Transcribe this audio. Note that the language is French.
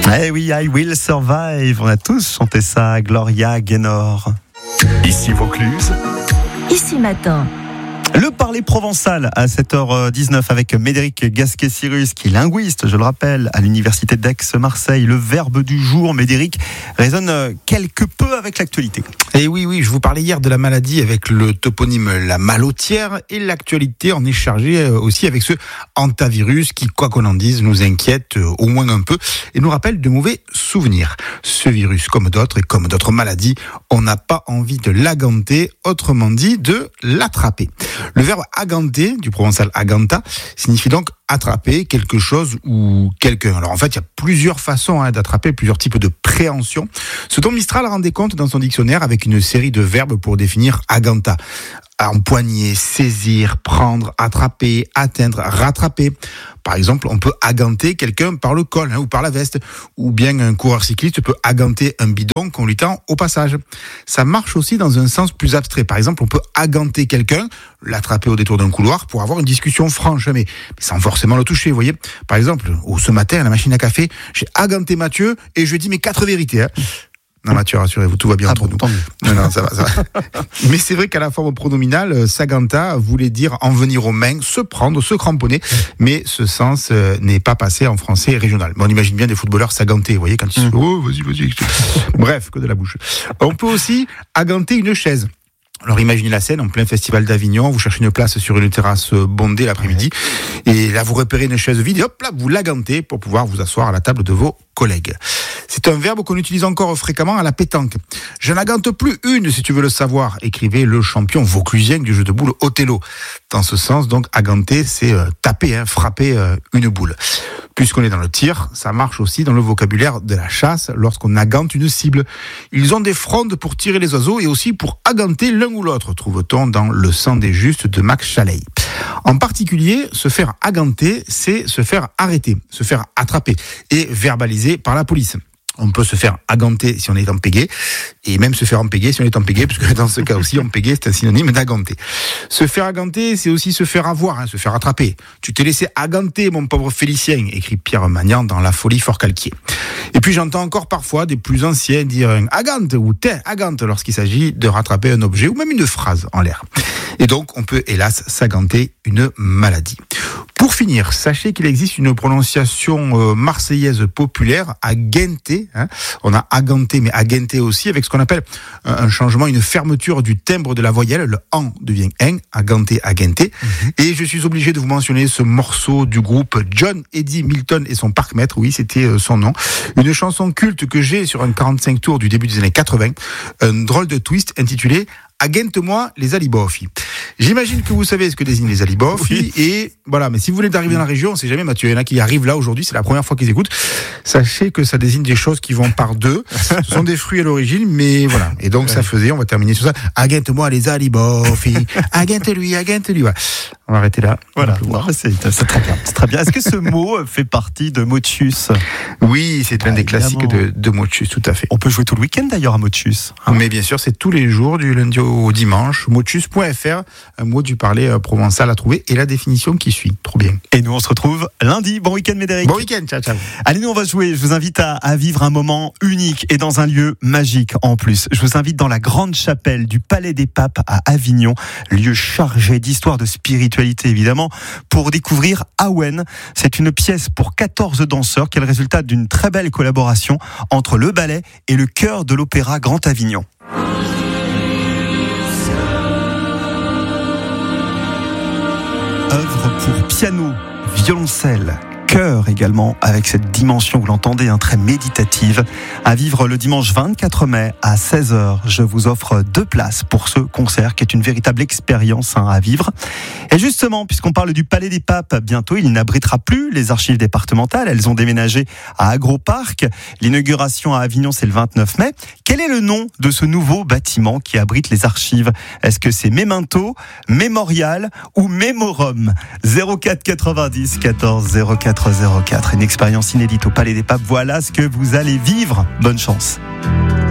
Eh oui, I Will Survive. On a tous chanté ça, Gloria Gaynor. Ici Vaucluse. Ici Matin. Le parler provençal à 7h19 avec Médéric Gasquet-Cyrus, qui est linguiste, je le rappelle, à l'université d'Aix-Marseille. Le verbe du jour, Médéric, résonne quelque peu avec l'actualité. Et oui, je vous parlais hier de la maladie avec le toponyme la malotière, et l'actualité en est chargée aussi avec ce hantavirus qui, quoi qu'on en dise, nous inquiète au moins un peu et nous rappelle de mauvais souvenirs. Ce virus, comme d'autres et comme d'autres maladies, on n'a pas envie de l'aganter, autrement dit de l'attraper. Le verbe aganter, du provençal aganta, signifie donc attraper quelque chose ou quelqu'un. Alors en fait, il y a plusieurs façons d'attraper, plusieurs types de préhension. Ce dont Mistral rendait compte dans son dictionnaire avec une série de verbes pour définir aganta. Empoigner, saisir, prendre, attraper, atteindre, rattraper. Par exemple, on peut aganter quelqu'un par le col ou par la veste. Ou bien un coureur cycliste peut aganter un bidon qu'on lui tend au passage. Ça marche aussi dans un sens plus abstrait. Par exemple, on peut aganter quelqu'un, l'attraper au détour d'un couloir pour avoir une discussion franche, mais sans forcément le toucher, vous voyez. Par exemple, ce matin, à la machine à café, j'ai aganté Mathieu et je lui ai dit mes 4 vérités. Non, Mathieu, rassurez-vous, tout va bien entre nous. Non, ça va. Mais c'est vrai qu'à la forme pronominale, saganta voulait dire en venir aux mains, se prendre, se cramponner. Mais ce sens n'est pas passé en français régional. Mais on imagine bien des footballeurs s'aganter, vous voyez, quand ils se oh, vas-y. Bref, que de la bouche. On peut aussi aganter une chaise. Alors imaginez la scène en plein festival d'Avignon, vous cherchez une place sur une terrasse bondée l'après-midi, et là vous repérez une chaise vide, et hop là vous l'agantez pour pouvoir vous asseoir à la table de vos collègues. C'est un verbe qu'on utilise encore fréquemment à la pétanque. Je n'agante plus une, si tu veux le savoir, écrivait le champion vauclusien du jeu de boules Othello. Dans ce sens, donc, aganter, c'est taper, frapper une boule. Puisqu'on est dans le tir, ça marche aussi dans le vocabulaire de la chasse lorsqu'on agante une cible. Ils ont des frondes pour tirer les oiseaux et aussi pour aganter l'un ou l'autre, trouve-t-on dans Le sang des justes de Max Chalais. En particulier, se faire aganter, c'est se faire arrêter, se faire attraper et verbaliser par la police. On peut se faire aganter si on est empégué, et même se faire empéguer si on est empégué, parce que dans ce cas aussi, empéguer, c'est un synonyme d'aganter. Se faire aganter, c'est aussi se faire avoir, se faire attraper. Tu t'es laissé aganter, mon pauvre Félicien, écrit Pierre Magnan dans La folie Forcalquier. Et puis j'entends encore parfois des plus anciens dire agante ou t'es agante lorsqu'il s'agit de rattraper un objet ou même une phrase en l'air. Et donc on peut hélas s'aganter une maladie. Pour finir, sachez qu'il existe une prononciation marseillaise populaire, aguenter. On a aganté, mais aguenter aussi, avec ce qu'on appelle un changement, une fermeture du timbre de la voyelle. Le an devient en, aganté, aguenter. Et je suis obligé de vous mentionner ce morceau du groupe John Eddie Milton et son parc-mètre. Oui, c'était son nom. Une chanson culte que j'ai sur un 45 tours du début des années 80. Un drôle de twist intitulé Agente-moi les alibofi. J'imagine que vous savez ce que désignent les alibofi. Oui. Et voilà, mais si vous voulez d'arriver dans la région, on sait jamais, Mathieu, il y en a qui arrivent là aujourd'hui, c'est la première fois qu'ils écoutent. Sachez que ça désigne des choses qui vont par deux. Ce sont des fruits à l'origine, mais voilà. Et donc ça faisait, on va terminer sur ça. Agente-moi les alibofi. Agente-lui. Voilà. On va arrêter là. Voilà, c'est très bien. C'est très bien. Est-ce que ce mot fait partie de Motus ? Oui, c'est l'un des classiques de Motus, tout à fait. On peut jouer tout le week-end d'ailleurs à Motus. Mais bien sûr, c'est tous les jours, du lundi au dimanche. Motus.fr, un mot du parler provençal à trouver et la définition qui suit. Trop bien. Et nous, on se retrouve lundi. Bon week-end, Médéric. Bon week-end, ciao. Allez, nous, on va jouer. Je vous invite à vivre un moment unique et dans un lieu magique en plus. Je vous invite dans la grande chapelle du Palais des Papes à Avignon, lieu chargé d'histoire, de spiritualité évidemment, pour découvrir Awen. C'est une pièce pour 14 danseurs qui est le résultat d'une très belle collaboration entre le ballet et le chœur de l'Opéra Grand Avignon. Œuvre pour piano, violoncelle, chœur également, avec cette dimension, vous l'entendez, très méditative. À vivre le dimanche 24 mai à 16h. Je vous offre 2 places pour ce concert qui est une véritable expérience à vivre. Et justement, puisqu'on parle du Palais des Papes, bientôt il n'abritera plus les archives départementales. Elles ont déménagé à Agroparc. L'inauguration à Avignon, c'est le 29 mai. Quel est le nom de ce nouveau bâtiment qui abrite les archives ? Est-ce que c'est Memento, Mémorial ou Mémorum ? 04 90 14 04 04. Une expérience inédite au Palais des Papes. Voilà ce que vous allez vivre. Bonne chance.